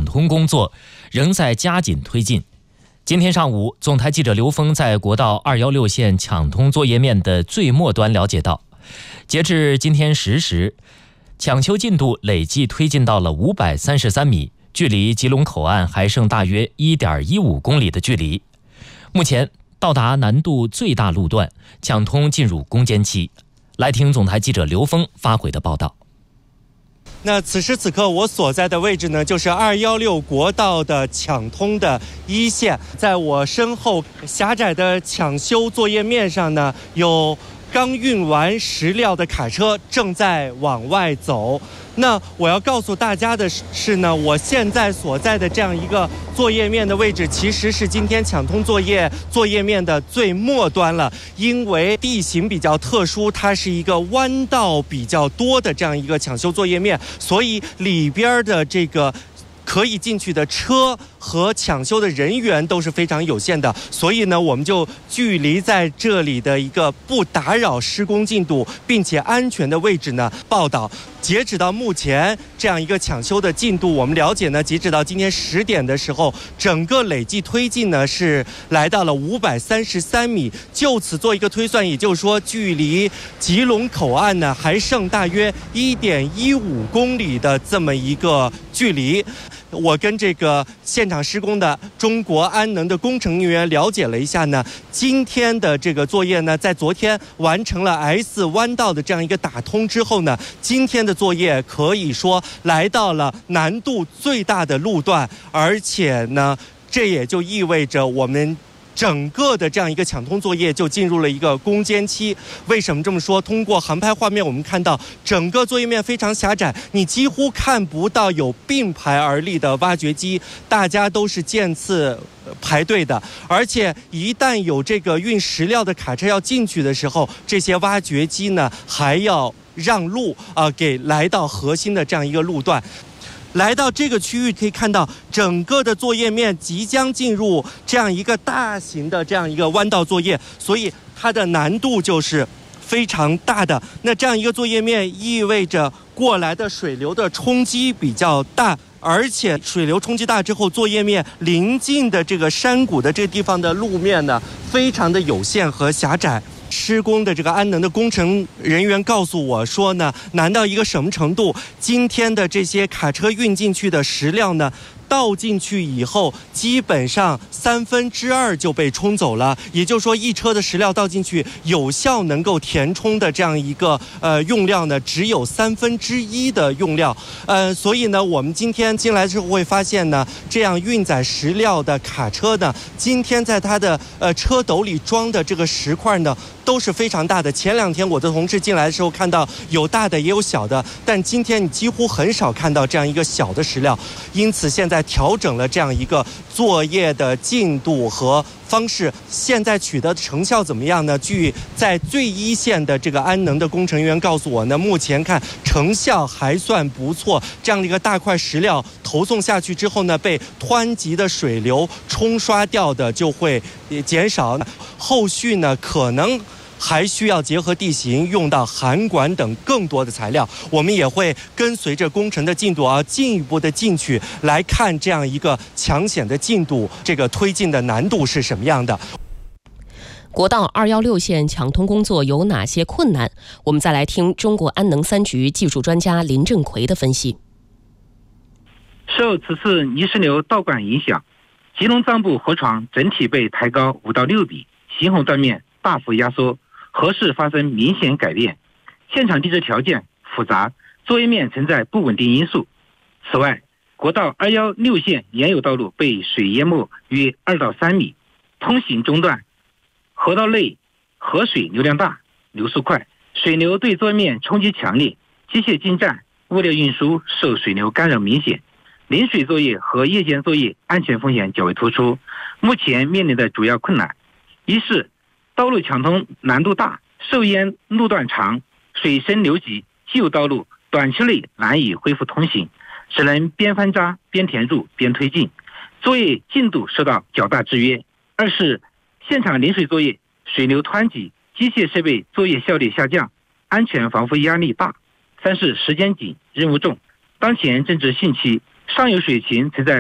通工作仍在加紧推进。今天上午，总台记者刘峰在国道216线抢通作业面的最末端了解到，截至今天10时，抢修进度累计推进到了533米，距离吉隆口岸还剩大约 1.15 公里的距离。目前到达难度最大路段，抢通进入攻坚期。来听总台记者刘峰发回的报道。 那此时此刻我所在的位置呢，就是216国道的抢通的一线。在我身后狭窄的抢修作业面上呢，有刚运完石料的卡车正在往外走。那我要告诉大家的是呢，我现在所在的这样一个作业面的位置，其实是今天抢通作业面的最末端了。因为地形比较特殊，它是一个弯道比较多的这样一个抢修作业面，所以里边的这个可以进去的车和抢修的人员都是非常有限的，所以呢，我们就距离在这里的一个不打扰施工进度并且安全的位置呢报道。截止到目前这样一个抢修的进度，我们了解呢，截止到今天10点的时候，整个累计推进呢是来到了533米。就此做一个推算，也就是说，距离吉隆口岸呢还剩大约 1.15 公里的这么一个距离。我跟这个现场施工的中国安能的工程人员了解了一下呢，今天的这个作业呢，在昨天完成了 S 弯道的这样一个打通之后呢，今天的作业可以说来到了难度最大的路段，而且呢，这也就意味着我们整个的这样一个抢通作业就进入了一个攻坚期。为什么这么说？通过航拍画面我们看到整个作业面非常狭窄，你几乎看不到有并排而立的挖掘机，大家都是渐次排队的。而且一旦有这个运石料的卡车要进去的时候，这些挖掘机呢还要让路给来到核心的这样一个路段。来到这个区域可以看到，整个的作业面即将进入这样一个大型的这样一个弯道作业，所以它的难度就是非常大的。那这样一个作业面意味着过来的水流的冲击比较大，而且水流冲击大之后，作业面临近的这个山谷的这个地方的路面呢，非常的有限和狭窄。施工的这个安能的工程人员告诉我说呢，难到一个什么程度？今天的这些卡车运进去的石料呢，倒进去以后，基本上2/3就被冲走了。也就是说，一车的石料倒进去，有效能够填充的这样一个用料呢，只有1/3的用料。所以呢，我们今天进来之后会发现呢，这样运载石料的卡车呢，今天在它的车斗里装的这个石块呢，都是非常大的。前2天我的同事进来的时候看到有大的也有小的，但今天你几乎很少看到这样一个小的石料。因此现在调整了这样一个作业的进度和方式。现在取得的成效怎么样呢？据在最一线的这个安能的工程员告诉我呢，目前看成效还算不错。这样的一个大块石料投送下去之后呢，被湍急的水流冲刷掉的就会减少。后续呢，可能还需要结合地形用到涵管等更多的材料。我们也会跟随着工程的进度进一步的进去来看这样一个抢险的进度，这个推进的难度是什么样的。 国道216线抢通工作有哪些困难？我们再来听中国安能3局技术专家林正奎的分析。 受此次泥石流倒灌影响，吉隆藏部河床整体被抬高5到6米，行洪断面大幅压缩，河势发生明显改变，现场地质条件复杂，作业面存在不稳定因素。此外，国道216线原有道路被水淹没约2到3米，通行中断，河道内河水流量大，流速快，水流对作业面冲击强烈，机械进站、物料运输受水流干扰明显，临水作业和夜间作业安全风险较为突出。目前面临的主要困难，一是道路抢通难度大，受淹路段长，水深流急，既有道路短期内难以恢复通行，只能边翻渣边填入边推进，作业进度受到较大制约。二是现场临水作业水流湍急，机械设备作业效率下降，安全防护压力大。三是时间紧，任务重，当前正值汛期，上游水情存在